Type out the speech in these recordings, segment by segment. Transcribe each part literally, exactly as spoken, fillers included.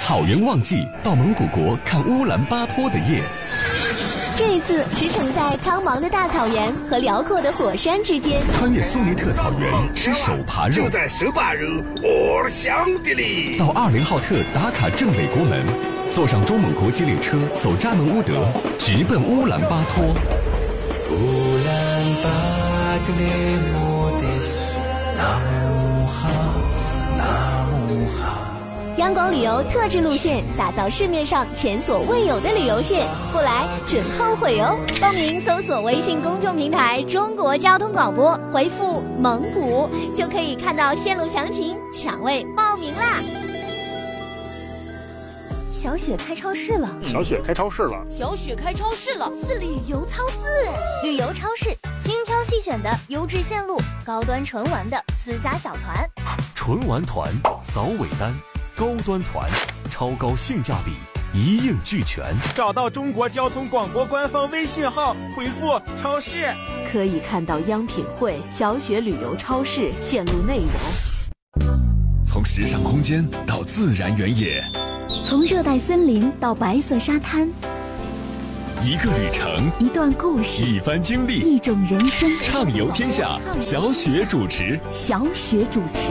草原旺季，到蒙古国看乌兰巴托的夜。 这一次驰骋在苍茫的大草原和辽阔的火山之间， 穿越苏尼特草原吃手扒肉， 就在手扒肉我香的里。 到二零浩特打卡正北国门，坐上中蒙国机列车走扎门乌德，直奔乌兰巴托。乌兰巴格列莫迪斯纳姆哈纳姆哈。 央广旅游特制路线，打造市面上前所未有的旅游线，不来准后悔哦！报名搜索微信公众平台中国交通广播，回复蒙古就可以看到线路详情，抢位报名啦！小雪开超市了， 小雪开超市了， 小雪开超市了， 是旅游超市，旅游超市精挑细选的优质线路，高端纯玩的私家小团， 纯玩团扫尾单。高端团，超高性价比，一应俱全。 找到中国交通广播官方微信号，回复超市， 可以看到央品汇、小雪旅游超市线路内容。 从时尚空间到自然原野， 从热带森林到白色沙滩， 一个旅程， 一段故事， 一番经历， 一种人生。 畅游天下，小雪主持， 小雪主持。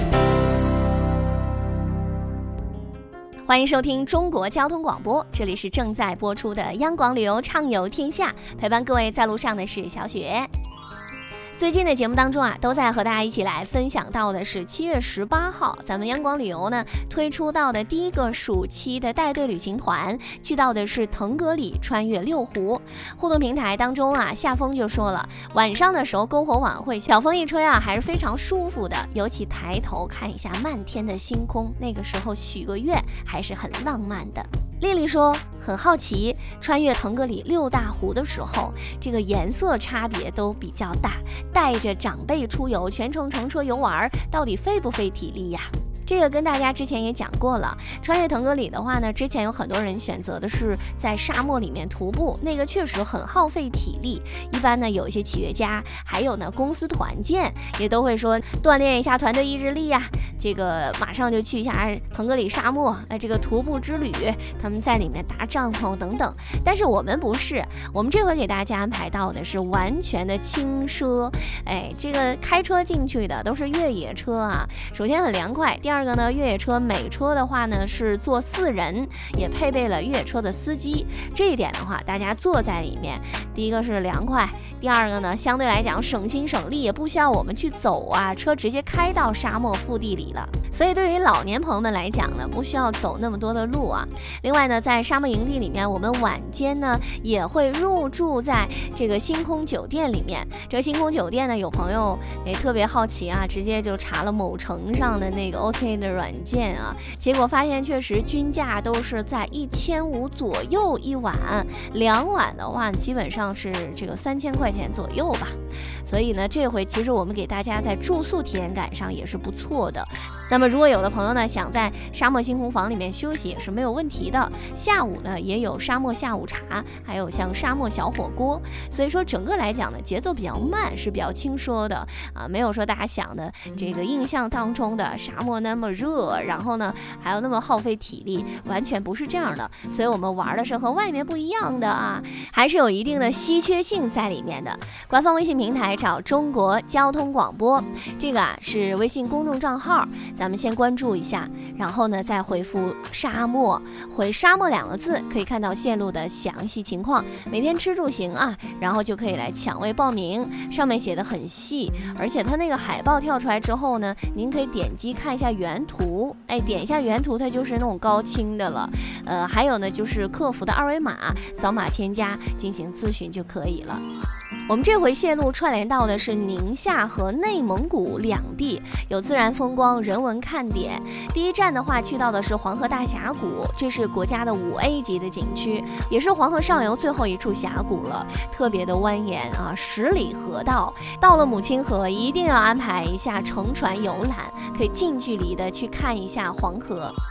欢迎收听中国交通广播，这里是正在播出的央广旅游畅游天下，陪伴各位在路上的是小雪。最近的节目当中啊，都在和大家一起来分享到的是七月十八号，咱们央广旅游呢推出到的第一个暑期的带队旅行团，去到的是腾格里，穿越六湖。互动平台当中啊，夏风就说了，晚上的时候篝火晚会，小风一吹啊，还是非常舒服的，尤其抬头看一下漫天的星空，那个时候许个愿还是很浪漫的。丽丽说很好奇，穿越腾格里六大湖的时候，这个颜色差别都比较大，带着长辈出游，全程乘车游玩，到底费不费体力呀？这个跟大家之前也讲过了，穿越腾格里的话呢，之前有很多人选择的是在沙漠里面徒步，那个确实很耗费体力。一般呢，有一些企业家，还有呢公司团建也都会说锻炼一下团队意志力呀、啊，这个马上就去一下腾格里沙漠，哎，这个徒步之旅，他们在里面搭帐篷等等。但是我们不是，我们这回给大家安排到的是完全的轻奢，哎，这个开车进去的都是越野车啊，首先很凉快，第二。第二个呢，越野车每车的话呢是坐四人，也配备了越野车的司机。这一点的话，大家坐在里面，第一个是凉快，第二个呢相对来讲省心省力，也不需要我们去走啊，车直接开到沙漠腹地里了。所以对于老年朋友们来讲呢，不需要走那么多的路啊。另外呢，在沙漠营地里面，我们晚间呢也会入住在这个星空酒店里面。这个星空酒店呢，有朋友也特别好奇啊，直接就查了某城上的那个 O T A 的软件啊，结果发现确实均价都是在一千五左右一晚，两晚的话基本上是这个三千块钱左右吧。所以呢，这回其实我们给大家在住宿体验感上也是不错的。那么如果有的朋友呢想在沙漠星空房里面休息也是没有问题的，下午呢也有沙漠下午茶，还有像沙漠小火锅，所以说整个来讲呢节奏比较慢，是比较轻奢的啊，没有说大家想的这个印象当中的沙漠那么热，然后呢还有那么耗费体力，完全不是这样的。所以我们玩的是和外面不一样的啊，还是有一定的稀缺性在里面的。官方微信平台找中国交通广播，这个啊是微信公众账号，咱们先关注一下，然后呢再回复沙漠，回沙漠两个字，可以看到线路的详细情况，每天吃住行啊，然后就可以来抢位报名，上面写的很细，而且它那个海报跳出来之后呢，您可以点击看一下原图，哎，点一下原图它就是那种高清的了，呃，还有呢就是客服的二维码，扫码添加进行咨询就可以了。我们这回线路串联到的是宁夏和内蒙古两地，有自然风光、人文看点。第一站的话，去到的是黄河大峡谷，这是国家的五 A 级的景区，也是黄河上游最后一处峡谷了，特别的蜿蜒啊，十里河道。到了母亲河，一定要安排一下乘船游览，可以近距离的去看一下黄河。所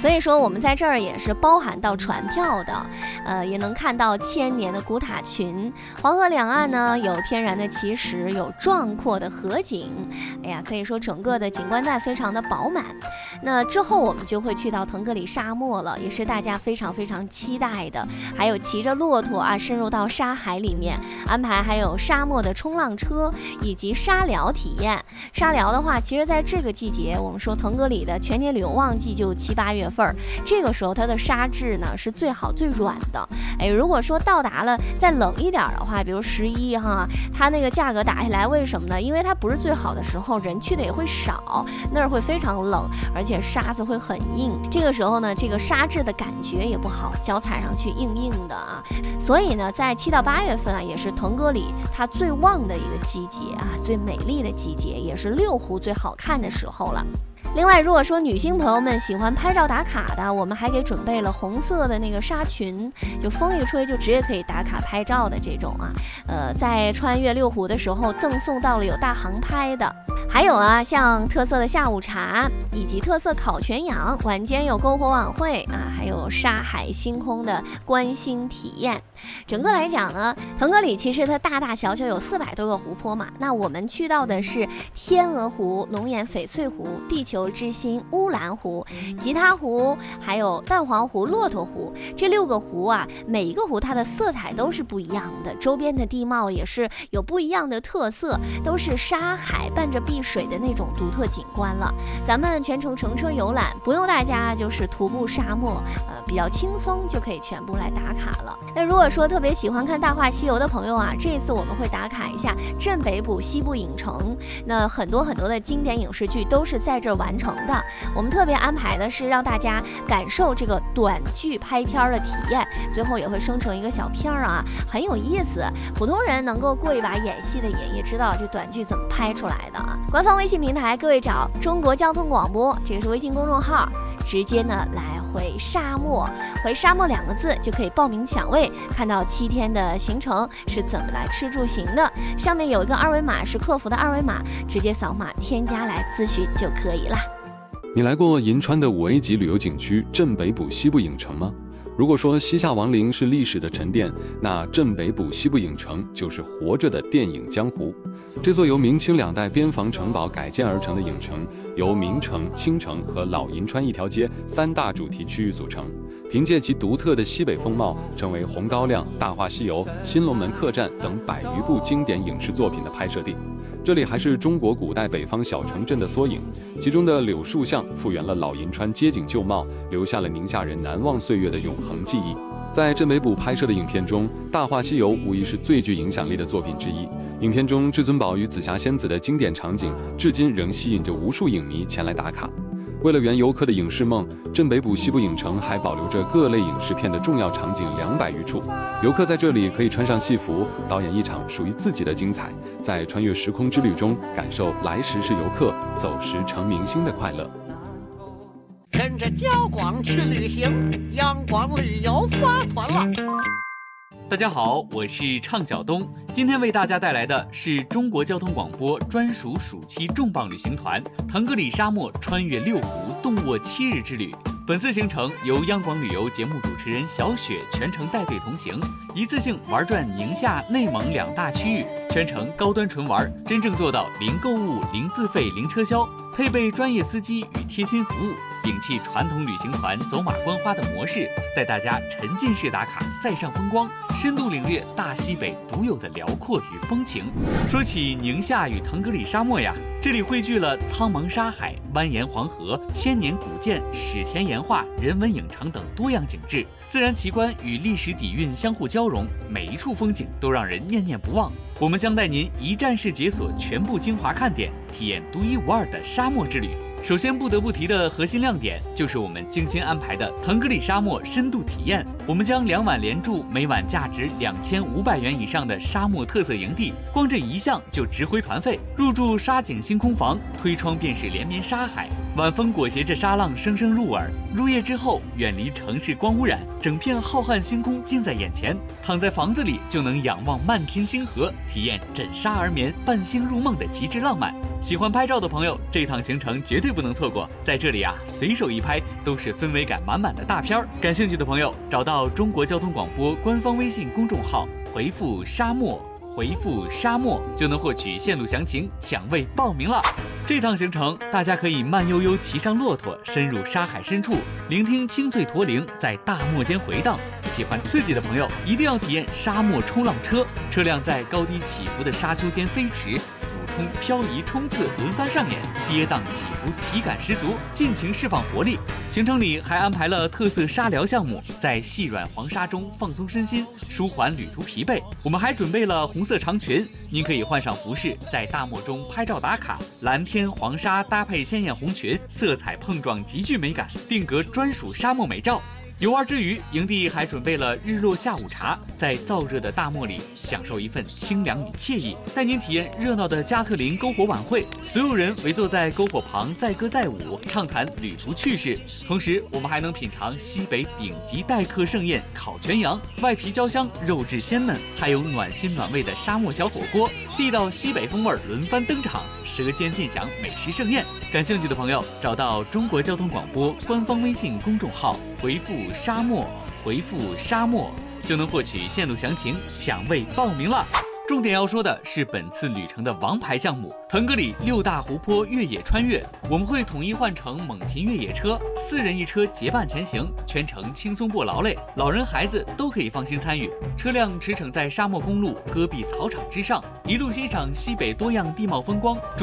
所以说我们在这儿也是包含到船票的，呃，也能看到千年的古塔群，黄河两岸呢有天然的奇石，有壮阔的河景，哎呀，可以说整个的景观带非常的饱满。那之后我们就会去到腾格里沙漠了，也是大家非常非常期待的，还有骑着骆驼啊深入到沙海里面，安排还有沙漠的冲浪车以及沙疗体验。沙疗的话，其实在这个季节，我们说腾格里的全年旅游旺季就七八月份，这个时候它的沙质呢是最好最软的。哎，如果说到达了再冷一点的话，比如十一哈，它那个价格打下来，为什么呢？因为它不是最好的时候，人去的也会少，那儿会非常冷，而且沙子会很硬，这个时候呢，这个沙质的感觉也不好，脚踩上去硬硬的啊。所以呢，在七到八月份啊，也是腾格里它最旺的一个季节啊，最美丽的季节，也是六湖最好看的时候了。另外，如果说女性朋友们喜欢拍照打卡的，我们还给准备了红色的那个纱裙，就风一吹就直接可以打卡拍照的这种啊。呃，在穿越六湖的时候赠送到了有大航拍的，还有啊，像特色的下午茶以及特色烤全羊，晚间有篝火晚会啊，还有沙海星空的观星体验。整个来讲呢，腾格里其实它大大小小有四百多个湖泊嘛。那我们去到的是天鹅湖、龙眼翡翠湖、地球之心乌兰湖、吉他湖，还有蛋黄湖、骆驼湖。这六个湖啊，每一个湖它的色彩都是不一样的，周边的地貌也是有不一样的特色，都是沙海伴着碧水的那种独特景观了。咱们全程乘车游览，不用大家就是徒步沙漠，呃，比较轻松就可以全部来打卡了。那如果说特别喜欢看《大话西游》的朋友啊，这一次我们会打卡一下镇北部西部影城。那很多很多的经典影视剧都是在这儿完成的。我们特别安排的是让大家感受这个短剧拍片的体验，最后也会生成一个小片啊，很有意思。普通人能够过一把演戏的瘾，也知道这短剧怎么拍出来的啊。官方微信平台，各位找中国交通广播，这个是微信公众号。直接呢来回沙漠，回沙漠两个字就可以报名抢位，看到七天的行程是怎么来吃住行的。上面有一个二维码，是客服的二维码，直接扫码添加来咨询就可以了。 你来过银川的五 A 级旅游景区镇北部西部影城吗？如果说西夏王陵是历史的沉淀，那镇北部西部影城就是活着的电影江湖。这座由明清两代边防城堡改建而成的影城，由明城、清城和老银川一条街三大主题区域组成。凭借其独特的西北风貌，成为《红高粱》《大话西游》《新龙门客栈》等百余部经典影视作品的拍摄地。这里还是中国古代北方小城镇的缩影，其中的柳树巷复原了老银川街景旧貌，留下了宁夏人难忘岁月的永恒记忆。在镇北部拍摄的影片中，《大话西游》无疑是最具影响力的作品之一。影片中至尊宝与紫霞仙子的经典场景，至今仍吸引着无数影迷前来打卡。为了圆游客的影视梦，镇北部西部影城还保留着各类影视片的重要场景两百余处。游客在这里可以穿上戏服，导演一场属于自己的精彩，在穿越时空之旅中感受来时是游客，走时成明星的快乐。 跟着焦广去旅行，央广旅游发团了。 大家好，我是畅晓东，今天为大家带来的是中国交通广播专属暑期重磅旅行团腾格里沙漠穿越六湖，动卧七日之旅。本次行程由央广旅游节目主持人小雪全程带队同行，一次性玩转宁夏、内蒙两大区域，全程高端纯玩，真正做到零购物、零自费、零车销，配备专业司机与贴心服务，摒弃传统旅行团走马观花的模式，带大家沉浸式打卡塞上风光，深度领略大西北独有的辽阔与风情。说起宁夏与腾格里沙漠呀，这里汇聚了苍茫沙海、蜿蜒黄河、千年古建、史前岩画、人文影城等多样景致，自然奇观与历史底蕴相互交融，每一处风景都让人念念不忘。我们将带您一站式解锁全部精华看点，体验独一无二的沙漠之旅。首先不得不提的核心亮点就是我们精心安排的腾格里沙漠深度体验。我们将两晚连住每晚价值两千五百元以上的沙漠特色营地，光这一项就值回团费。入住沙景星空房，推窗便是连绵沙海， 晚风裹挟着沙浪声声入耳。入夜之后，远离城市光污染，整片浩瀚星空近在眼前，躺在房子里就能仰望漫天星河，体验枕沙而眠、伴星入梦的极致浪漫。喜欢拍照的朋友，这趟行程绝对不能错过。在这里啊，随手一拍都是氛围感满满的大片儿。感兴趣的朋友，找到中国交通广播官方微信公众号，回复沙漠。回复沙漠就能获取线路详情，抢位报名了。这趟行程，大家可以慢悠悠骑上骆驼，深入沙海深处，聆听清脆驼铃在大漠间回荡。喜欢刺激的朋友，一定要体验沙漠冲浪车，车辆在高低起伏的沙丘间飞驰。冲、漂移、冲刺轮番上演，跌宕起伏，体感十足，尽情释放活力。行程里还安排了特色沙疗项目，在细软黄沙中放松身心，舒缓旅途疲惫。我们还准备了红色长裙，您可以换上服饰，在大漠中拍照打卡。蓝天黄沙搭配鲜艳红裙，色彩碰撞极具美感，定格专属沙漠美照。游玩之余，营地还准备了日落下午茶，在燥热的大漠里享受一份清凉与惬意，带您体验热闹的加特林篝火晚会。所有人围坐在篝火旁，载歌载舞，畅谈旅途趣事。同时，我们还能品尝西北顶级待客盛宴——烤全羊，外皮焦香，肉质鲜嫩，还有暖心暖胃的沙漠小火锅，地道西北风味轮番登场，舌尖尽享美食盛宴。感兴趣的朋友，找到中国交通广播官方微信公众号，回复沙漠，回复沙漠就能获取线路详情，抢位报名了。重点要说的是本次旅程的王牌项目——腾格里六大湖泊越野穿越。我们会统一换成猛禽越野车，四人一车结伴前行，全程轻松不劳累，老人孩子都可以放心参与。车辆驰骋在沙漠公路戈壁草场之上，一路欣赏西北多样地貌风光。